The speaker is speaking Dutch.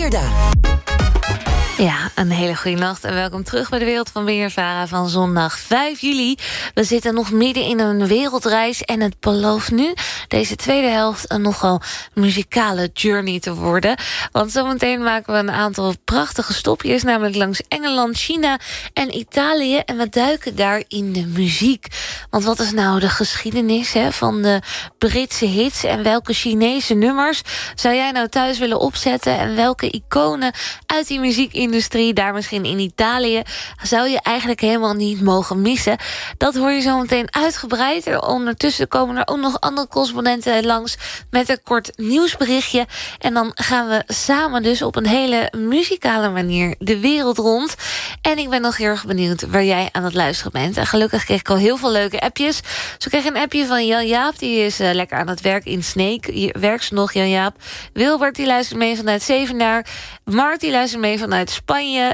Meerda. Ja, een hele goede nacht en welkom terug bij de Wereld van BNN-VARA van zondag 5 juli. We zitten nog midden in een wereldreis en het belooft nu deze tweede helft een nogal muzikale journey te worden. Want zometeen maken we een aantal prachtige stopjes, namelijk langs Engeland, China en Italië. En we duiken daar in de muziek. Want wat is nou de geschiedenis van de Britse hits en welke Chinese nummers zou jij nou thuis willen opzetten en welke iconen uit die muziekindustrie, daar misschien in Italië, zou je eigenlijk helemaal niet mogen missen. Dat hoor je zo meteen uitgebreid. En ondertussen komen er ook nog andere correspondenten langs met een kort nieuwsberichtje. En dan gaan we samen dus op een hele muzikale manier de wereld rond. En ik ben nog heel erg benieuwd waar jij aan het luisteren bent. En gelukkig kreeg ik al heel veel leuke appjes. Zo kreeg ik een appje van Jan-Jaap. Die is lekker aan het werk in Sneek. Werkt ze nog, Jan-Jaap? Wilbert, die luistert mee vanuit Zevenaar. Mark, die luistert mee vanuit Spanje.